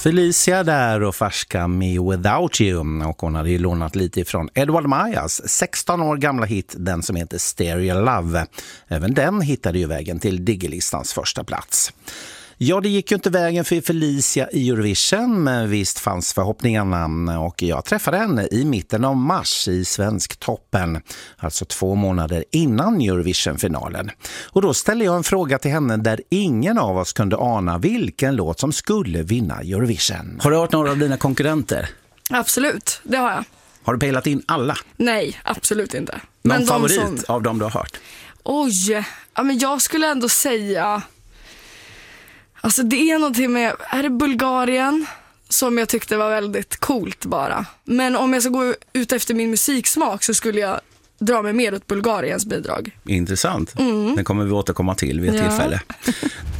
Felicia där och färska Me Without You, och hon hade ju lånat lite från Edward Mayas 16 år gamla hit, den som heter Stereo Love. Även den hittade ju vägen till Diggelistans första plats. Ja, det gick ju inte vägen för Felicia i Eurovision, men visst fanns förhoppningarna, och jag träffade henne i mitten av mars i Svensktoppen, alltså 2 månader innan Eurovision-finalen. Och då ställde jag en fråga till henne där ingen av oss kunde ana vilken låt som skulle vinna Eurovision. Har du hört några av dina konkurrenter? Absolut, det har jag. Har du pejlat in alla? Nej, absolut inte. Någon men favorit av dem du har hört? Oj, ja, men jag skulle ändå säga... Alltså det är någonting med, är det Bulgarien som jag tyckte var väldigt coolt bara. Men om jag ska gå ut efter min musiksmak så skulle jag dra mig mer åt Bulgariens bidrag. Intressant. Det kommer vi återkomma till vid ett tillfälle.